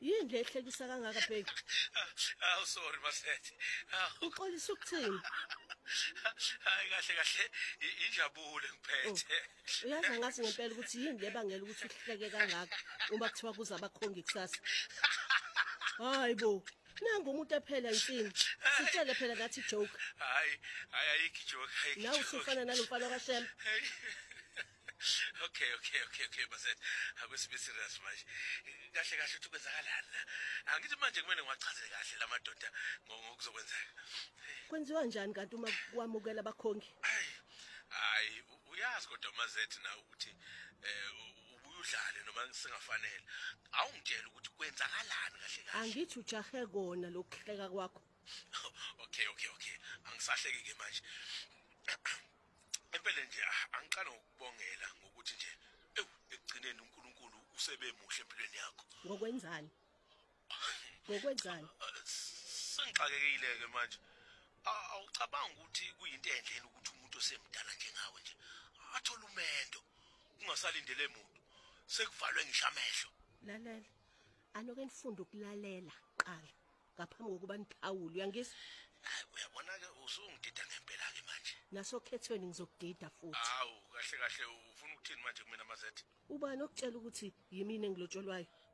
Yini lehlekisa kangaka bheki? Sorry Masethi. Uxolisa ukuthini? Hayi kahle injabule ngiphethe. Uyazi ngathi ngempela ukuthi yini lebangela ukuthi uhleke kangaka uma kuthiwa kuza abakhongi kusasa. Hayibo, nangu umuntu ephela insini. Sitshele phela nathi joke. Hayi ayikho joke. Nawe usufana nalomfana kaShem. Okay Masethi. Akusibe serious manje. Kahle uthi kwenzakalani la? Angithi manje kumele ngiwachazele kahle lamadoda ngokuzokwenzeka. Kwenziwa njani kanti uma kwamukela abakhongi? Hayi uyazi kodwa Masethi na ukuthi ubuyudlale noma singafanele. Awungitshela ukuthi kwenzakalani kahle. Angithi ujahe kona lokuhleka kwakho. Okay. Angisahleki ke manje. Empela nje angiqala ukubongela ngokuthi nje ekugcineni uNkulunkulu usebe muhle empilweni yakho. Ngokwenzani? Sengixakekile ke manje. Awucabanga ukuthi kuyinto enhle ukuthi umuntu osemdala njengawe nje athola umendo ungasalindele emuntu sekuvalwe ngisho amehlo. Lalela. Anoke nifunde ukulalela qala ngaphambi kokuba niphawule uyangizwa? Uyabona ke usungidida ngempela ke manje. Nasokhethweni ngizokudida futhi. Hawu kahle ufuna ukuthini manje kumina Masethi? Ubani okutshela ukuthi yimini engilotsholwayo?